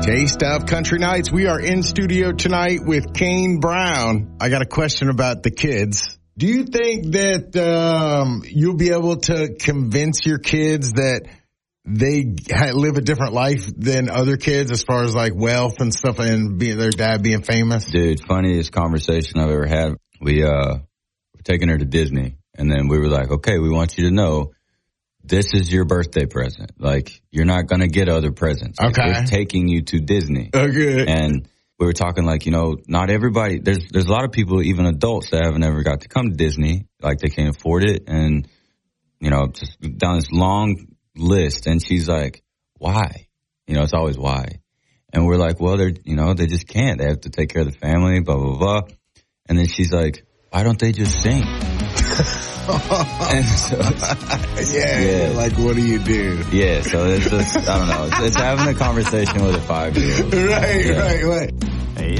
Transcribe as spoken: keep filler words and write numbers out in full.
Taste of Country Nights. We are in studio tonight with Kane Brown. I got a question about the kids. Do you think that um, you'll be able to convince your kids that they live a different life than other kids as far as like wealth and stuff and being their dad being famous? Dude, funniest conversation I've ever had. We, uh, were taking her to Disney, and then we were like, okay, we want you to know this is your birthday present. Like, you're not going to get other presents. Like, okay. We're taking you to Disney. Okay. And we were talking like, you know, not everybody, there's there's a lot of people, even adults, that haven't ever got to come to Disney. Like, they can't afford it. And, you know, just down this long list. And she's like, why? You know, it's always why. And we're like, well, they're, you know, they just can't. They have to take care of the family, blah, blah, blah. And then she's like, why don't they just sing? And so, yeah, yeah, like, what do you do? Yeah, so it's just, I don't know. It's, it's having a conversation with a five-year-old. Right, yeah. right, right.